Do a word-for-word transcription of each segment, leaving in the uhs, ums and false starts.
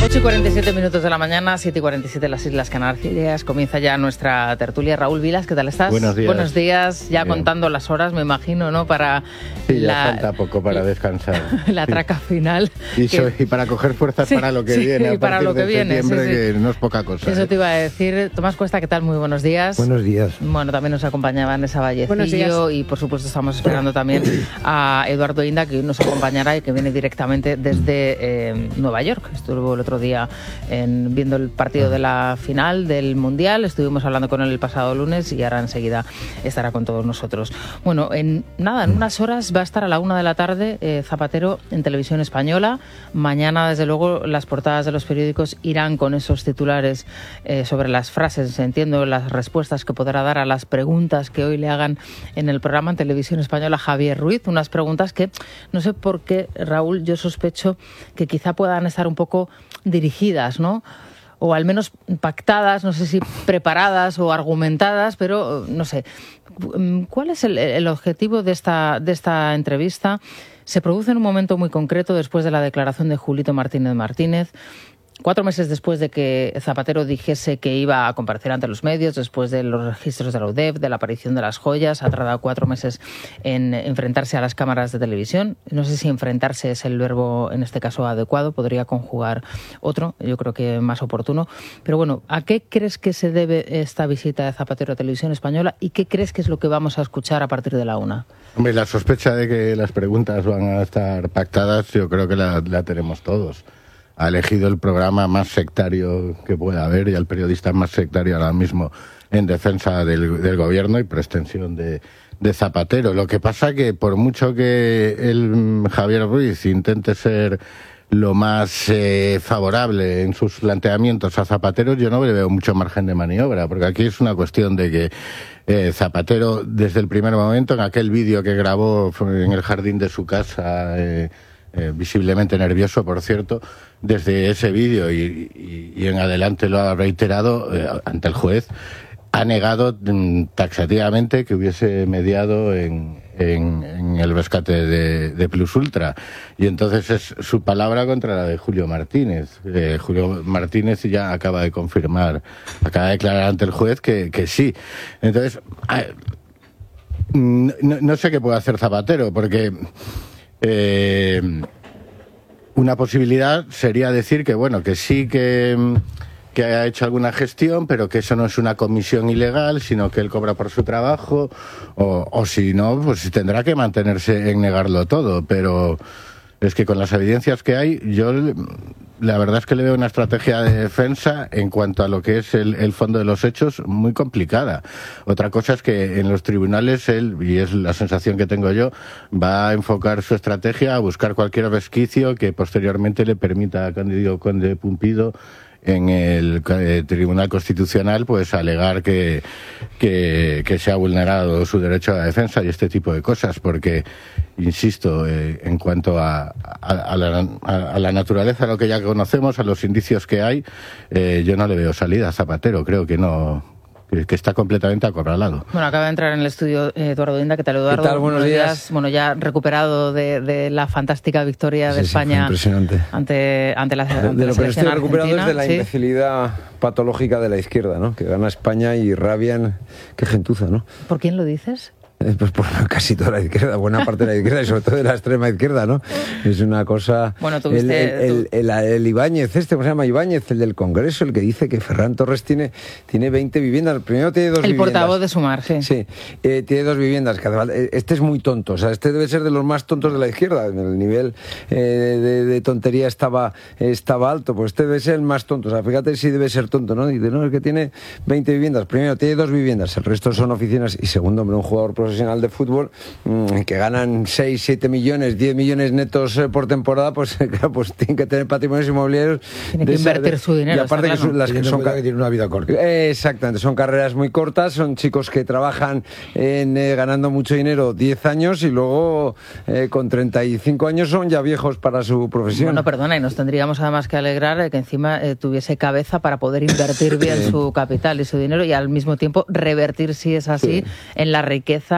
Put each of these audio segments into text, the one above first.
ocho y cuarenta y siete minutos de la mañana, siete y cuarenta y siete en las Islas Canarias. Comienza ya nuestra tertulia. Raúl Vilas, ¿qué tal estás? Buenos días. Buenos días, ya Bien. Contando las horas, me imagino, ¿no? Para sí, la, ya falta poco para descansar. La traca sí. final. Y, que, so, y para coger fuerzas sí, para lo que sí, viene, y a para partir lo que de viene, septiembre, sí, sí. que no es poca cosa. Eso ¿eh? te iba a decir. Tomás Cuesta, ¿qué tal? Muy buenos días. Buenos días. Bueno, también nos acompañaba Vanessa Vallecillo y, por supuesto, estamos esperando también a Eduardo Inda, que nos acompañará y que viene directamente desde eh, Nueva York. Estuvo el otro día en, viendo el partido de la final del Mundial. Estuvimos hablando con él el pasado lunes y ahora enseguida estará con todos nosotros. Bueno, en nada, en unas horas va a estar a la una de la tarde eh, Zapatero en Televisión Española. Mañana, desde luego, las portadas de los periódicos irán con esos titulares eh, sobre las frases, entiendo, las respuestas que podrá dar a las preguntas que hoy le hagan en el programa en Televisión Española Javier Ruiz. Unas preguntas que, no sé por qué, Raúl, yo sospecho que quizá puedan estar un poco dirigidas, ¿no? O al menos pactadas, no sé si preparadas o argumentadas, pero no sé. ¿Cuál es el, el objetivo de esta, de esta entrevista? Se produce en un momento muy concreto después de la declaración de Julito Martínez Martínez. Cuatro meses después de que Zapatero dijese que iba a comparecer ante los medios, después de los registros de la U D E F, de la aparición de las joyas, ha tardado cuatro meses en enfrentarse a las cámaras de televisión. No sé si enfrentarse es el verbo, en este caso, adecuado, podría conjugar otro, yo creo que más oportuno. Pero bueno, ¿a qué crees que se debe esta visita de Zapatero a Televisión Española y qué crees que es lo que vamos a escuchar a partir de la una? Hombre, la sospecha de que las preguntas van a estar pactadas, yo creo que la, la tenemos todos. Ha elegido el programa más sectario que pueda haber y al periodista más sectario ahora mismo en defensa del, del gobierno y por extensión de, de Zapatero. Lo que pasa que por mucho que el Javier Ruiz intente ser lo más eh, favorable en sus planteamientos a Zapatero, yo no le veo mucho margen de maniobra, porque aquí es una cuestión de que eh, Zapatero, desde el primer momento, en aquel vídeo que grabó en el jardín de su casa, eh, eh, visiblemente nervioso, por cierto, desde ese vídeo y, y, y en adelante lo ha reiterado eh, ante el juez, ha negado mm, taxativamente que hubiese mediado en, en, en el rescate de, de Plus Ultra. Y entonces es su palabra contra la de Julio Martínez. Eh, Julio Martínez ya acaba de confirmar, acaba de declarar ante el juez que, que sí. Entonces, eh, no, no sé qué puede hacer Zapatero, porque Eh, una posibilidad sería decir que bueno, que sí que, que ha hecho alguna gestión, pero que eso no es una comisión ilegal, sino que él cobra por su trabajo, o, o si no, pues tendrá que mantenerse en negarlo todo. Pero es que con las evidencias que hay, yo la verdad es que le veo una estrategia de defensa en cuanto a lo que es el, el fondo de los hechos muy complicada. Otra cosa es que en los tribunales él, y es la sensación que tengo yo, va a enfocar su estrategia a buscar cualquier resquicio que posteriormente le permita a Cándido Conde Pumpido en el eh, Tribunal Constitucional pues alegar que, que, que se ha vulnerado su derecho a la defensa y este tipo de cosas, porque insisto, eh, en cuanto a, a, a, la, a, a la naturaleza, a lo que ya conocemos, a los indicios que hay, eh, yo no le veo salida a Zapatero, creo que no, que está completamente acorralado. Bueno, acaba de entrar en el estudio Eduardo Inda. ¿Qué tal, Eduardo? ¿Qué tal? Buenos, Buenos días. días. Bueno, ya recuperado de, de la fantástica victoria de sí, España sí, impresionante. ante, ante la, ante de, de la lo que estoy recuperado es de la ¿sí? imbecilidad patológica de la izquierda, ¿no? Que gana España y rabian, qué gentuza, ¿no? ¿Por quién lo dices? Pues por casi toda la izquierda, buena parte de la izquierda y sobre todo de la extrema izquierda, ¿no? Es una cosa... Bueno, tuviste... El, el, el, el, el Ibáñez, este, ¿cómo se llama? Ibáñez, el del Congreso, el que dice que Ferran Torres tiene, tiene veinte viviendas. Primero tiene dos el viviendas. El portavoz de Sumar, sí. Sí, eh, tiene dos viviendas. Que este es muy tonto, o sea, este debe ser de los más tontos de la izquierda. El nivel eh, de, de tontería estaba, estaba alto, pues este debe ser el más tonto. O sea, fíjate si debe ser tonto, ¿no? Dice, no, es que tiene veinte viviendas. Primero, tiene dos viviendas, el resto son oficinas. Y segundo, hombre, un jugador profesional de fútbol que ganan seis, siete millones, diez millones netos eh, por temporada, pues claro, pues tienen que tener patrimonios inmobiliarios. Tiene que invertir de, su dinero. Y aparte que claro. son, las que son que tienen una vida corta. Eh, exactamente, son carreras muy cortas, son chicos que trabajan en, eh, ganando mucho dinero diez años y luego eh, con treinta y cinco años son ya viejos para su profesión. Bueno, perdona, y nos tendríamos además que alegrar de que encima eh, tuviese cabeza para poder invertir bien su capital y su dinero y al mismo tiempo revertir, si es así, sí. en la riqueza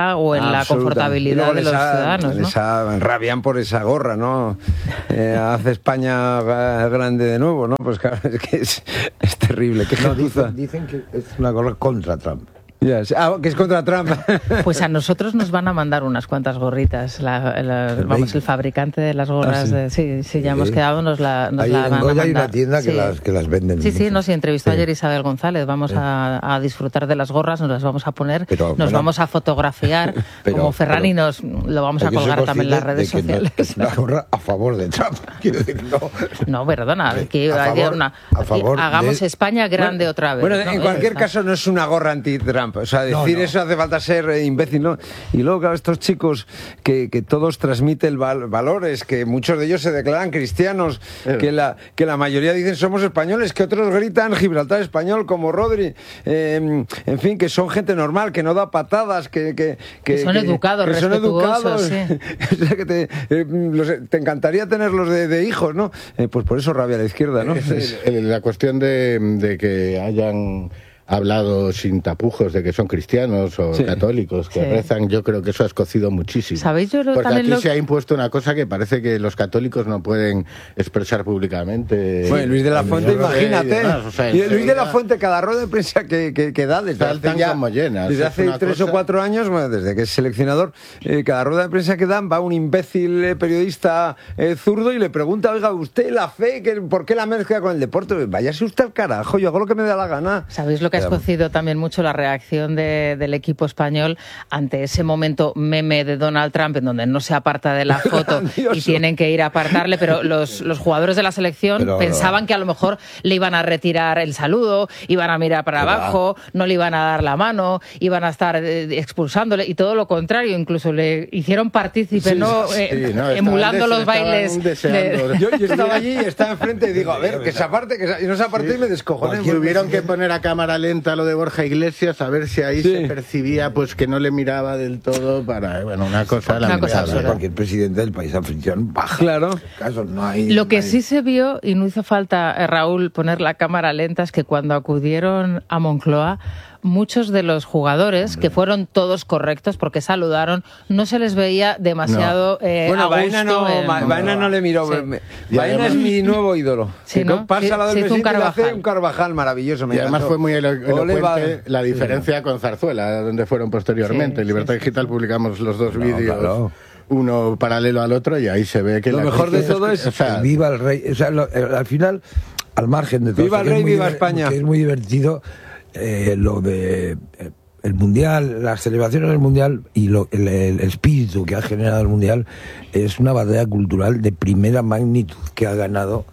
comodidad o en la confortabilidad de los ha, ciudadanos, ¿no? Les ha, rabian por esa gorra, ¿no? Eh, hace España grande de nuevo, ¿no? Pues claro, es que es, es terrible. ¿Qué no, dicen, dicen que es una gorra contra Trump. Yes. Ah, que es contra Trump. Pues a nosotros nos van a mandar unas cuantas gorritas. La, la, el vamos, el fabricante de las gorras, ah, sí. De, sí, sí, ya hemos sí. quedado, nos la, nos Ahí la en van Goya a mandar. Hay una tienda que, sí. las, que las venden. Sí, sí, mucho. nos entrevistó sí. ayer Isabel González. Vamos sí. a, a disfrutar de las gorras, nos las vamos a poner, pero, nos bueno, vamos a fotografiar. Pero, como Ferrari pero, nos lo vamos a colgar también en las redes sociales. No, es una gorra a favor de Trump. Quiero decir, no. No, perdona, que a favor, una, a favor hagamos de... España grande bueno, otra vez. Bueno, ¿no? en cualquier caso no es una gorra anti-Trump. O sea, decir no, no. eso hace falta ser eh, imbécil, ¿no? Y luego, claro, estos chicos que, que todos transmiten val valores, que muchos de ellos se declaran cristianos, eh. que, la, que la mayoría dicen somos españoles, que otros gritan Gibraltar español, como Rodri, eh, en fin, que son gente normal, que no da patadas, que... Que, que, que son que, educados, que son educados. Sí. O sea, que te, eh, los, te encantaría tenerlos de, de hijos, ¿no? Eh, pues por eso rabia a la izquierda, ¿no? Es, es, la cuestión de, de que hayan hablado sin tapujos de que son cristianos o sí. católicos, que sí. rezan, yo creo que eso ha escocido muchísimo. ¿Sabéis? Yo Porque aquí lo... se ha impuesto una cosa que parece que los católicos no pueden expresar públicamente. Bueno, Luis de la Fuente, imagínate. Y demás, o sea, y Luis de la Fuente, cada rueda de prensa que, que, que da desde hace, ya, como llenas, desde hace tres cosa... o cuatro años, bueno, desde que es seleccionador, eh, cada rueda de prensa que dan va un imbécil eh, periodista eh, zurdo y le pregunta, oiga, usted la fe, que, ¿por qué la mezcla con el deporte? Váyase usted al carajo, yo hago lo que me da la gana. ¿Sabéis lo que ha escocido también mucho la reacción de, del equipo español ante ese momento meme de Donald Trump en donde no se aparta de la foto y tienen que ir a apartarle, pero los, los jugadores de la selección pero, pensaban que a lo mejor le iban a retirar el saludo, iban a mirar para pero, abajo, no le iban a dar la mano, iban a estar eh, expulsándole y todo lo contrario, incluso le hicieron partícipe, sí, ¿no? Sí, eh, no emulando los bailes. De... Yo, yo estaba allí, estaba enfrente y digo, a ver, que se aparte, que se... y no se aparte sí. y me descojoné. Porque tuvieron que poner a cámara lenta lo de Borja Iglesias a ver si ahí sí. se percibía pues que no le miraba del todo para, bueno, una cosa una cosa cualquier presidente del país anfitrión baja. Claro. Caso, no hay, lo que no hay... sí se vio, y no hizo falta, eh, Raúl, poner la cámara lenta, es que cuando acudieron a Moncloa, muchos de los jugadores, Hombre. que fueron todos correctos porque saludaron, no se les veía demasiado no. eh, bueno, a Baena no, en... Baena no le miró. Sí. Baena es mi nuevo ídolo. Sí, ¿no? Pasa sí, la del sí, presidente un Carvajal. Hace un Carvajal maravilloso. Me y además encantó. Fue muy elo elocuente la diferencia sí. con Zarzuela, donde fueron posteriormente. Sí, en Libertad sí, Digital sí. publicamos los dos no, vídeos. Claro. Uno paralelo al otro y ahí se ve que lo la mejor de todo es, es o sea, viva el rey, o sea, lo, al final al margen de todo viva el rey, viva España, que es muy divertido eh, lo de eh, el mundial, las celebraciones del mundial y lo, el, el espíritu que ha generado el mundial es una batalla cultural de primera magnitud que ha ganado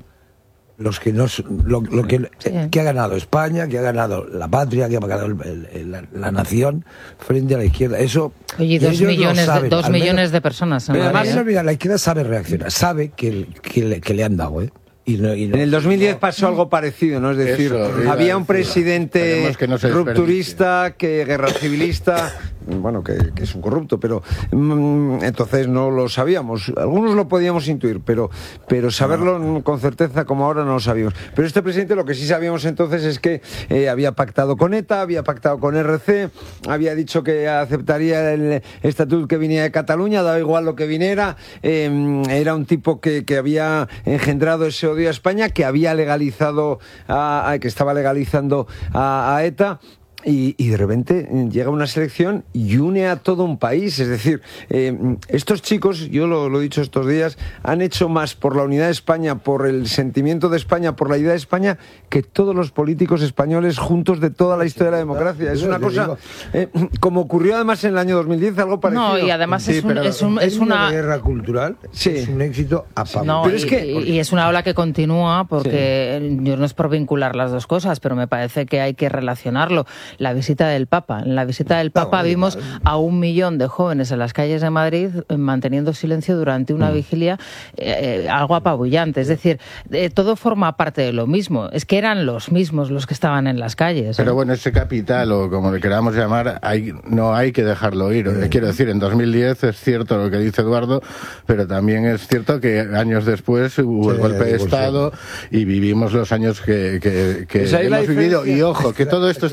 los que no lo, lo que, sí. que ha ganado España, que ha ganado la patria, que ha ganado el, el, la, la nación frente a la izquierda. Eso Oye, dos millones, saben, de, dos millones menos, de personas. Pero además, ¿eh? mira, la izquierda sabe reaccionar, sabe que, que, le, que le han dado, ¿eh? Y no, y no, en el dos mil diez pasó no. algo parecido, ¿no? Es decir, Eso, había un presidente que no rupturista, que guerra civilista, bueno, que, que es un corrupto, pero mmm, entonces no lo sabíamos. Algunos lo podíamos intuir, pero, pero saberlo no. con certeza como ahora no lo sabíamos. Pero este presidente lo que sí sabíamos entonces es que eh, había pactado con ETA, había pactado con R C, había dicho que aceptaría el estatuto que viniera de Cataluña, daba igual lo que viniera, eh, era un tipo que, que había engendrado ese odio a España, que había legalizado, a, a, que estaba legalizando a, a ETA. Y, y de repente llega una selección y une a todo un país. Es decir, eh, estos chicos, yo lo, lo he dicho estos días, han hecho más por la unidad de España, por el sentimiento de España, por la idea de España, que todos los políticos españoles juntos de toda la historia de la democracia. Es una cosa, eh, como ocurrió además en el año dos mil diez, algo parecido. No, y además sí, es, un, es, un, es una guerra cultural, sí. es un éxito a favor. No, pero es que... y, y es una ola que continúa porque sí. yo no es por vincular las dos cosas, pero me parece que hay que relacionarlo. La visita del Papa. En la visita del Papa no, vimos a un millón de jóvenes en las calles de Madrid manteniendo silencio durante una mm. vigilia, eh, algo apabullante. Es decir, eh, todo forma parte de lo mismo. Es que eran los mismos los que estaban en las calles. Pero ¿eh? bueno, ese capital, o como le queramos llamar, hay, no hay que dejarlo ir. Mm. Quiero decir, en dos mil diez es cierto lo que dice Eduardo, pero también es cierto que años después hubo sí, el golpe de Estado y vivimos los años que, que, que hemos vivido. Y ojo, que todo esto está muy bien.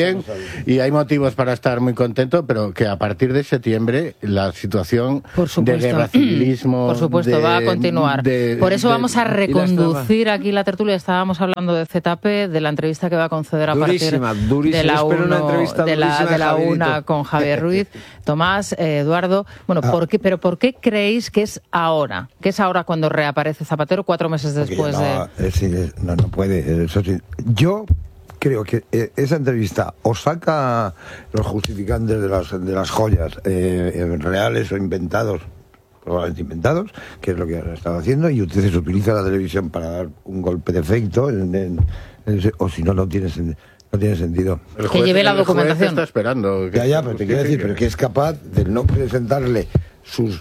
bien y hay motivos para estar muy contento, pero que a partir de septiembre la situación de guerra civilismo... Por supuesto, de, va a continuar. De, Por eso de, vamos a reconducir aquí la tertulia. Estábamos hablando de Z P, de la entrevista que va a conceder a durísima, partir durísima. de la una uno, de la, de la una con Javier Ruiz. Tomás, eh, Eduardo, bueno, Ah. ¿por qué, pero ¿por qué creéis que es ahora? ¿Que es ahora cuando reaparece Zapatero, cuatro meses después no, de...? Es decir, no, no puede. Eso sí. Yo creo que eh, esa entrevista o saca los justificantes de las, de las joyas eh, reales o inventados, probablemente inventados, que es lo que han estado haciendo, y ustedes utilizan la televisión para dar un golpe de efecto, en, en, en ese, o si no, no tiene sentido. No tiene sentido. El que lleve la documentación. Está esperando. Ya, ya, pero te quiero decir, pero que es capaz de no presentarle sus...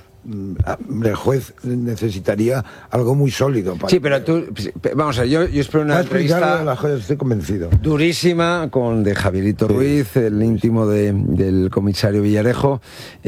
El juez necesitaría algo muy sólido para... Sí, pero tú, vamos a ver, yo, yo espero una entrevista a las joyas, estoy convencido. Durísima con de Javierito Ruiz, sí. El íntimo de, del comisario Villarejo.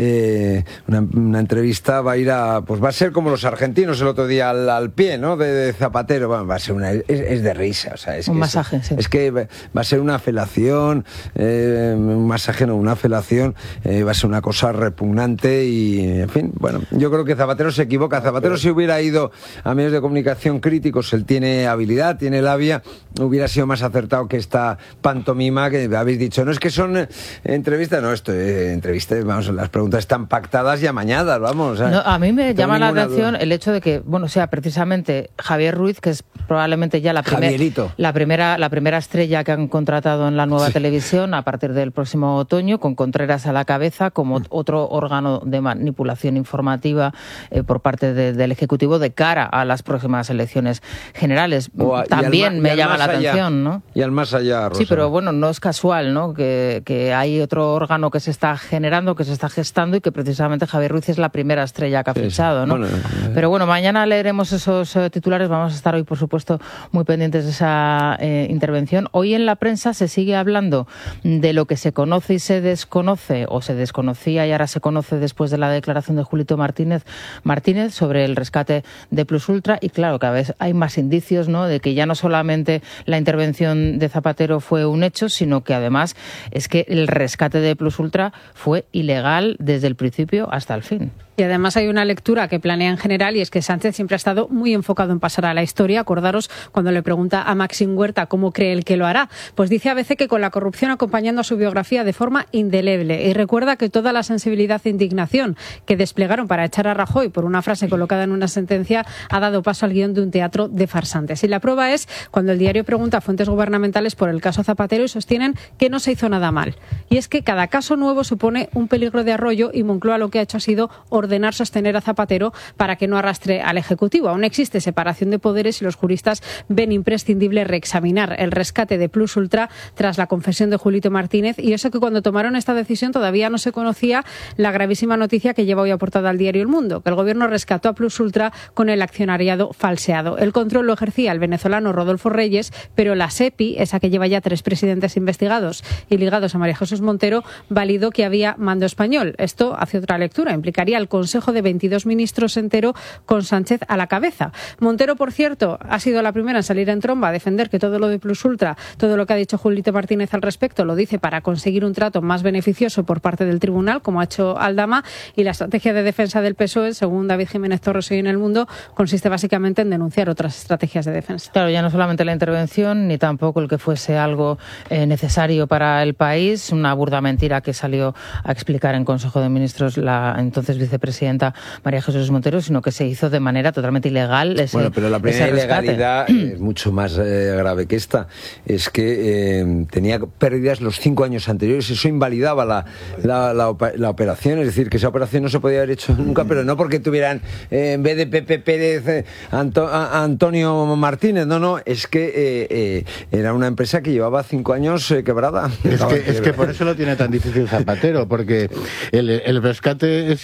Eh, una, una entrevista va a ir a, pues va a ser como los argentinos el otro día al, al pie, ¿no? De, de Zapatero, bueno, va a ser una, es, es de risa, o sea, es un que masaje, es, sí. Es que va a ser una felación, eh, un masaje no, una felación, eh, va a ser una cosa repugnante y, en fin, bueno. Yo creo que Zapatero se equivoca. Zapatero, si hubiera ido a medios de comunicación críticos, él tiene habilidad, tiene labia, hubiera sido más acertado que esta pantomima que habéis dicho. No es que son entrevistas, no, esto es entrevistas, vamos, las preguntas están pactadas y amañadas, vamos. ¿sabes? No, a mí me no llama la atención duda. el hecho de que, bueno, sea precisamente Javier Ruiz, que es probablemente ya la, primer, la primera la primera estrella que han contratado en la nueva sí. televisión a partir del próximo otoño, con Contreras a la cabeza como otro órgano de manipulación informativa Eh, por parte de, del Ejecutivo de cara a las próximas elecciones generales. A, También al, me llama la allá, atención, ¿no? Y al más allá, Rosa. Sí, pero bueno, no es casual, ¿no? Que, que hay otro órgano que se está generando, que se está gestando y que precisamente Javier Ruiz es la primera estrella que ha sí, fichado, ¿no? Bueno, eh. Pero bueno, mañana leeremos esos eh, titulares. Vamos a estar hoy, por supuesto, muy pendientes de esa eh, intervención. Hoy en la prensa se sigue hablando de lo que se conoce y se desconoce, o se desconocía y ahora se conoce después de la declaración de Julito Martínez, Martínez sobre el rescate de Plus Ultra, y claro, cada vez hay más indicios, ¿no?, de que ya no solamente la intervención de Zapatero fue un hecho, sino que además es que el rescate de Plus Ultra fue ilegal desde el principio hasta el fin. Y además hay una lectura que planea en general, y es que Sánchez siempre ha estado muy enfocado en pasar a la historia. Acordaros cuando le pregunta a Maxim Huerta cómo cree él que lo hará. Pues dice a veces que con la corrupción acompañando a su biografía de forma indeleble. Y recuerda que toda la sensibilidad e indignación que desplegaron para echar a Rajoy por una frase colocada en una sentencia ha dado paso al guión de un teatro de farsantes. Y la prueba es cuando el diario pregunta a fuentes gubernamentales por el caso Zapatero y sostienen que no se hizo nada mal. Y es que cada caso nuevo supone un peligro de arroyo, y Moncloa lo que ha hecho ha sido ordenar ordenar sostener a Zapatero para que no arrastre al Ejecutivo. Aún existe separación de poderes y los juristas ven imprescindible reexaminar el rescate de Plus Ultra tras la confesión de Julito Martínez, y eso que cuando tomaron esta decisión todavía no se conocía la gravísima noticia que lleva hoy aportada al diario El Mundo, que el gobierno rescató a Plus Ultra con el accionariado falseado. El control lo ejercía el venezolano Rodolfo Reyes, pero la SEPI, esa que lleva ya tres presidentes investigados y ligados a María Jesús Montero, validó que había mando español. Esto hace otra lectura, implicaría el Consejo de veintidós ministros entero con Sánchez a la cabeza. Montero, por cierto, ha sido la primera en salir en tromba a defender que todo lo de Plus Ultra, todo lo que ha dicho Julito Martínez al respecto, lo dice para conseguir un trato más beneficioso por parte del tribunal, como ha hecho Aldama, y la estrategia de defensa del P S O E, según David Jiménez Torres hoy en El Mundo, consiste básicamente en denunciar otras estrategias de defensa. Claro, ya no solamente la intervención, ni tampoco el que fuese algo eh, necesario para el país, una burda mentira que salió a explicar en Consejo de Ministros la entonces vicepresidenta María Jesús Montero, sino que se hizo de manera totalmente ilegal ese Bueno, pero la primera ese ilegalidad es mucho más eh, grave que esta. Es que eh, tenía pérdidas los cinco años anteriores. Eso invalidaba la, la, la, la operación. Es decir, que esa operación no se podía haber hecho nunca, pero no porque tuvieran, eh, en vez de Pepe Pérez, eh, Anto, a, Antonio Martínez. No, no, es que eh, eh, era una empresa que llevaba cinco años eh, quebrada. Es que, es que por eso lo tiene tan difícil Zapatero, porque el, el rescate es in,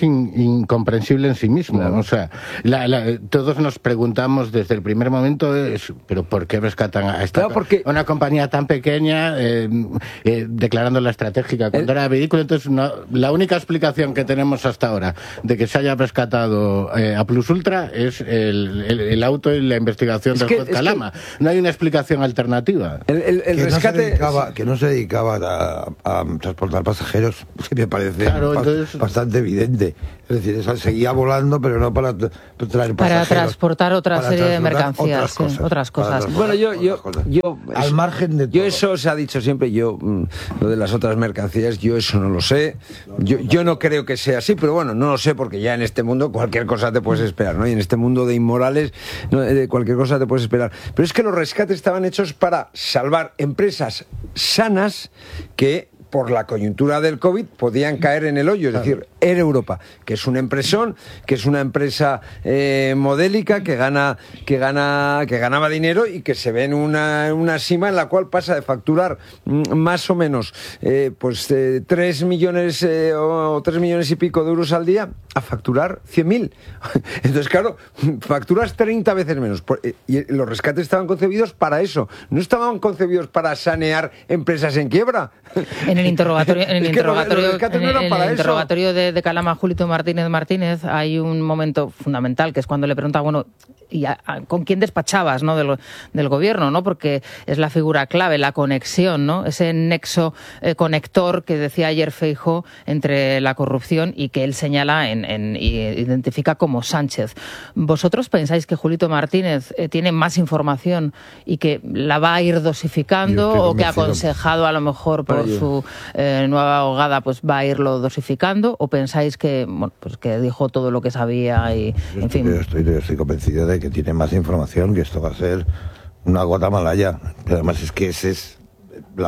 incomprensible en sí mismo. Claro. O sea, la, la, todos nos preguntamos desde el primer momento, es, pero ¿por qué rescatan a esta claro, porque... una compañía tan pequeña eh, eh, declarando la estratégica cuando el... era ridículo? Entonces, no, la única explicación que tenemos hasta ahora de que se haya rescatado eh, a Plus Ultra es el, el, el auto y la investigación es del que, juez Calama. Que... No hay una explicación alternativa. El, el, el que, rescate... no se dedicaba, que no se dedicaba a, a transportar pasajeros, que me parece claro, ba entonces... bastante evidente. Es decir, esa seguía volando, pero no para traer pasajeros. Para transportar otra para serie transportar de mercancías, otras sí, cosas. Otras cosas. Bueno, yo, yo, yo al eso, margen de todo. Yo eso se ha dicho siempre, yo lo de las otras mercancías, yo eso no lo sé. Yo, yo no creo que sea así, pero bueno, no lo sé porque ya en este mundo cualquier cosa te puedes esperar, ¿no? Y en este mundo de inmorales, ¿no? De cualquier cosa te puedes esperar. Pero es que los rescates estaban hechos para salvar empresas sanas que por la coyuntura del COVID podían caer en el hoyo, es decir, Air Europa, que es una empresón, que es una empresa eh, modélica que gana, que gana, que ganaba dinero y que se ve en una, una cima en la cual pasa de facturar más o menos eh, pues eh, tres millones eh, o tres millones y pico de euros al día a facturar cien mil. Entonces, claro, facturas treinta veces menos. Y los rescates estaban concebidos para eso, no estaban concebidos para sanear empresas en quiebra. En el interrogatorio, en el es que interrogatorio, los, los en el, en el interrogatorio de, de Calama, Julito Martínez Martínez, hay un momento fundamental que es cuando le pregunta, bueno, ¿y a, a, con quién despachabas, ¿no? del, del gobierno, ¿no? Porque es la figura clave, la conexión, ¿no? Ese nexo eh, conector que decía ayer Feijóo entre la corrupción y que él señala en, en, y identifica como Sánchez. ¿Vosotros pensáis que Julito Martínez eh, tiene más información y que la va a ir dosificando o que ha aconsejado a lo mejor por su eh, nueva abogada pues va a irlo dosificando, o pensáis que bueno, pues que dijo todo lo que sabía y yo en estoy, fin? Yo estoy, yo estoy convencido de que tiene más información, que esto va a ser una gota malaya. Pero además es que esa es la,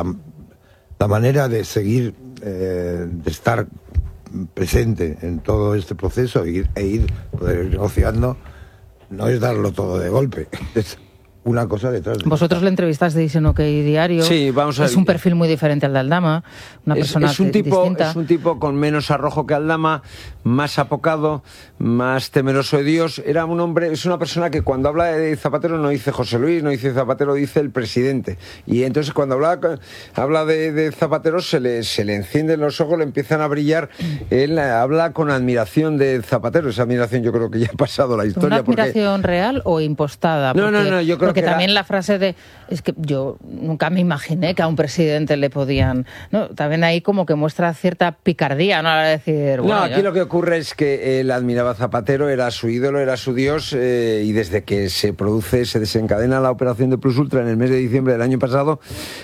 la manera de seguir, eh, de estar presente en todo este proceso e ir, e ir poder ir negociando, no es darlo todo de golpe. Es una cosa detrás de Vosotros le entrevistasteis en OK Diario. Sí, vamos a ver. Es un perfil muy diferente al de Aldama, una es, persona es un tipo, distinta. Es un tipo con menos arrojo que Aldama, más apocado, más temeroso de Dios. Era un hombre, es una persona que cuando habla de Zapatero no dice José Luis, no dice Zapatero, dice el presidente. Y entonces cuando habla, habla de, de Zapatero se le, se le encienden los ojos, le empiezan a brillar. Él habla con admiración de Zapatero. Esa admiración yo creo que ya ha pasado la historia. ¿Una admiración porque... real o impostada? No, no, no, yo creo Porque que también era... la frase de, es que yo nunca me imaginé que a un presidente le podían, no, también ahí como que muestra cierta picardía, ¿no? A decir, bueno, no, aquí ya... lo que ocurre es que él admiraba a Zapatero, era su ídolo, era su dios, eh, y desde que se produce, se desencadena la operación de Plus Ultra en el mes de diciembre del año pasado,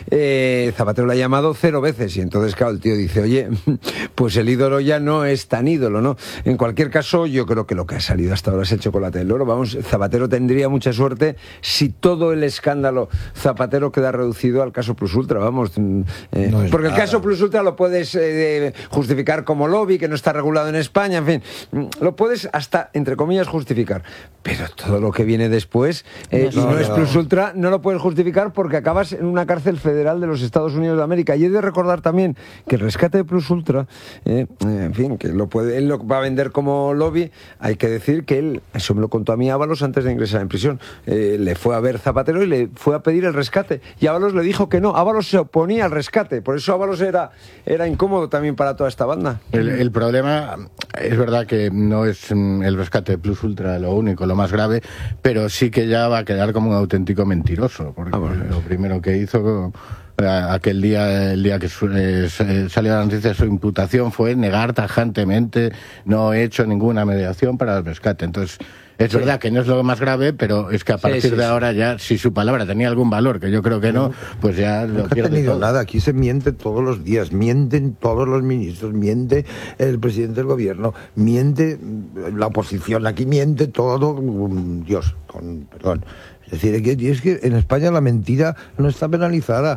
eh, Zapatero la ha llamado cero veces, y entonces, claro, el tío dice, oye, pues el ídolo ya no es tan ídolo, ¿no? En cualquier caso, yo creo que lo que ha salido hasta ahora es el chocolate del oro. Vamos, Zapatero tendría mucha suerte si todo el escándalo Zapatero queda reducido al caso Plus Ultra, vamos, eh, no porque nada. El caso Plus Ultra lo puedes eh, justificar como lobby, que no está regulado en España, en fin, lo puedes hasta, entre comillas, justificar, pero todo lo que viene después eh, no, y no, no es Plus Ultra, no lo puedes justificar porque acabas en una cárcel federal de los Estados Unidos de América. Y he de recordar también que el rescate de Plus Ultra, eh, en fin, que lo puede, él lo va a vender como lobby. Hay que decir que él, eso me lo contó a mí Ábalos antes de ingresar en prisión, eh, le fue a ver Zapatero y le fue a pedir el rescate, y Ábalos le dijo que no. Ábalos se oponía al rescate, por eso Ábalos era, era incómodo también para toda esta banda. El, el problema es verdad que no es el rescate de Plus Ultra lo único, lo más grave, pero sí que ya va a quedar como un auténtico mentiroso, porque ah, bueno. Lo primero que hizo aquel día, el día que eh, salió la noticia de su imputación, fue negar tajantemente, no he hecho ninguna mediación para el rescate. Entonces, es sí. verdad que no es lo más grave, pero es que a partir sí, sí, de sí. ahora ya, si su palabra tenía algún valor, que yo creo que no, pues ya lo pierde no ha tenido todo. Nada, aquí se miente todos los días, mienten todos los ministros, miente el presidente del gobierno, miente la oposición, aquí miente todo, Dios, con perdón. Es decir, es que en España la mentira no está penalizada.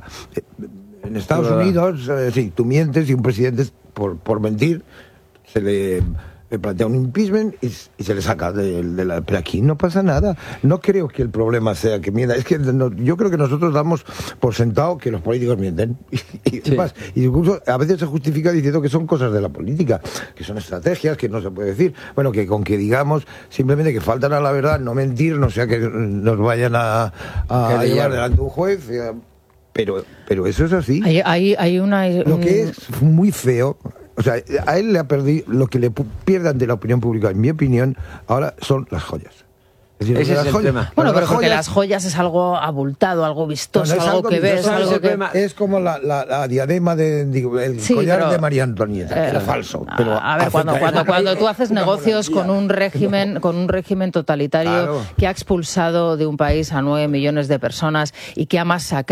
En Estados Unidos, eh, sí, tú mientes y un presidente por, por mentir se le le plantea un impeachment y, y se le saca de, de la... Pero aquí no pasa nada. No creo que el problema sea que mienta. Es que no, yo creo que nosotros damos por sentado que los políticos mienten. Y, y, sí. más, y incluso a veces se justifica diciendo que son cosas de la política, que son estrategias, que no se puede decir. Bueno, que con que digamos simplemente que faltan a la verdad, no mentir, no sea que nos vayan a, a llevar delante de un juez. Pero, pero eso es así. Hay, hay, hay una... Lo que es muy feo... O sea, a él le ha perdido, lo que le pierde ante la opinión pública, en mi opinión, ahora son las joyas. Es decir, ese es el joyas, tema. Bueno, pero porque las joyas es algo abultado, algo vistoso, no, no algo, algo que ves, algo que... Es como la, la, la diadema de, digo, el sí, collar pero, de María Antonieta, eh, era falso. Pero a ver, cuando, cuando, cuando tú haces negocios con un régimen, no. con un régimen totalitario claro. que ha expulsado de un país a nueve millones de personas y que ha masacrado